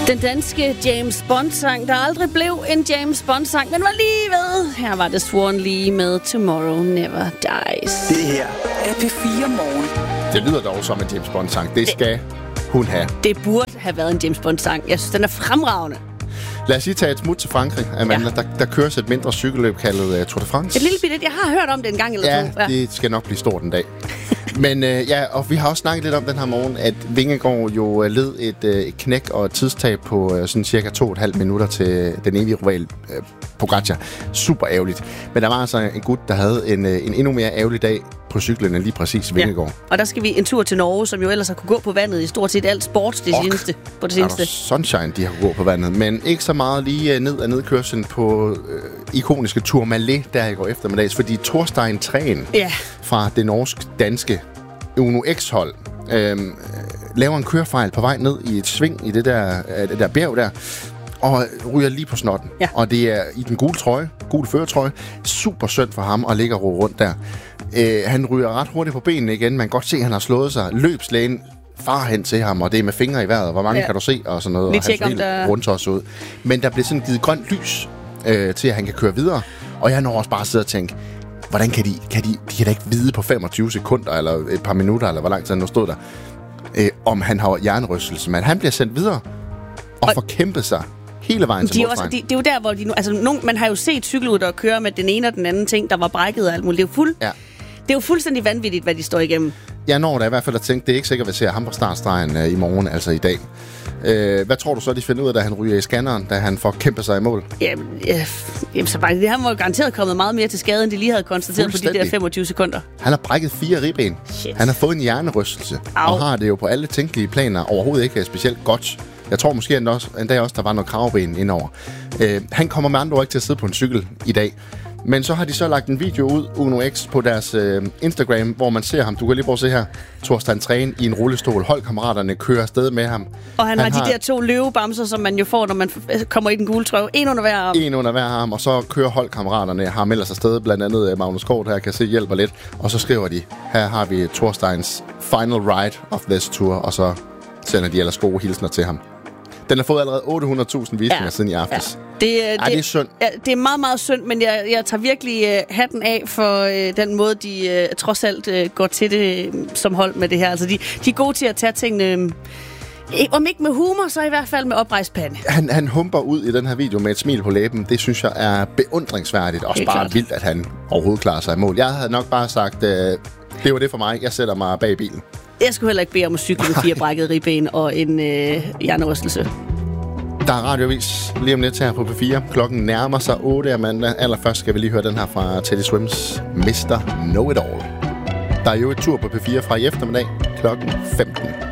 Den danske James Bond-sang, der aldrig blev en James Bond-sang, men var lige ved. Her var det Sworn lige med Tomorrow Never Dies. Det her er P4 Morgen. Det lyder dog som en James Bond-sang. Det skal hun have. Det burde have været en James Bond-sang. Jeg synes, den er fremragende. Lad os lige tage et smut til Frankrig, Amanda. Ja. Der køres et mindre cykelløb kaldet Tour de France. Et lille bitte. Jeg har hørt om det en gang eller to. Ja, det skal nok blive stort en dag. Men og vi har også snakket lidt om den her morgen, at Vingegaard jo led et knæk og et tidstab på sådan cirka 2,5 minutter til den evige rival Pogačar. Super ærgerligt. Men der var altså en gut, der havde en endnu mere ærgerlig dag på cyklen end lige præcis Vingegaard. Ja. Og der skal vi en tur til Norge, som jo ellers har kunne gå på vandet i stort set alt sport det seneste. Sunshine, de har kunne gå på vandet. Men ikke så meget lige ned ad nedkørslen på ikoniske Tourmalet, der i går eftermiddags. Fordi Thorstein Træen fra det norsk-danske Uno X-hold laver en kørefejl på vej ned i et sving i det der bjerg der, og ryger lige på snotten. Ja. Og det er i den gule førertrøje. Super synd for ham at ligge og ro rundt der. Han ryger ret hurtigt på benene igen. Man kan godt se, at han har slået sig. Løbslægen far hen til ham, og det er med fingre i vejret. Hvor mange kan du se? Og sådan noget. Vi og han ser helt rundt også ud. Men der bliver sådan givet grønt lys til, at han kan køre videre. Og jeg når også bare sidde og tænke, hvordan kan de kan da ikke vide på 25 sekunder, eller et par minutter, eller hvor lang tid han nu stod der, om han har hjernerystelse. Men han bliver sendt videre og får kæmpet sig hele vejen til målstregen. Det er jo der, hvor de nu... Altså, man har jo set cykelryttere der kører med den ene og den anden ting, der var brækket og alt muligt. Det er jo fuldstændig vanvittigt, hvad de står igennem. Jeg når da i hvert fald at tænke, det er ikke sikkert, at vi ser ham på startstregen i morgen, altså i dag. Hvad tror du så, de finder ud af, da han ryger i scanneren, da han får kæmpet sig i mål? Jamen så bare, han var jo garanteret kommet meget mere til skade, end de lige havde konstateret på de der 25 sekunder. Han har brækket 4 ribben. Han har fået en hjernerystelse. Og har det jo på alle tænkelige planer overhovedet ikke specielt godt. Jeg tror måske endda også, der var noget kravben indover. Han kommer med andre ord ikke til at sidde på en cykel i dag. Men så har de så lagt en video ud, Uno X, på deres Instagram, hvor man ser ham. Du kan lige prøve at se her. Thorstein Træen i en rullestol. Holdkammeraterne kører afsted med ham. Og han har de der 2 løvebamser, som man jo får, når man kommer i den gule trøje. En under hver arm. En under hver arm, og så kører holdkammeraterne ham ellers afsted. Blandt andet Magnus Kort her kan se hjælper lidt. Og så skriver de, her har vi Thorsteins final ride of this tour. Og så sender de ellers gode hilsner til ham. Den har fået allerede 800.000 visninger siden i aftes. Ja. Det er synd. Ja, det er meget, meget synd, men jeg tager virkelig hatten af for den måde, de trods alt går til det som hold med det her. Altså, de er gode til at tage tingene, om ikke med humor, så i hvert fald med oprejst pande. Han humper ud i den her video med et smil på læben. Det synes jeg er beundringsværdigt. Også bare vildt, at han overhovedet klarer sig i mål. Jeg havde nok bare sagt, det var det for mig. Jeg sætter mig bag bilen. Jeg skulle heller ikke bede om at cykle med 4 brækkede ribben og en hjernerystelse. Der er radiovis lige om lidt her på P4. Klokken nærmer sig 8 Amanda. Allerførst skal vi lige høre den her fra Teddy Swims Mr. Know It All. Der er jo et tur på P4 fra i eftermiddag klokken 15.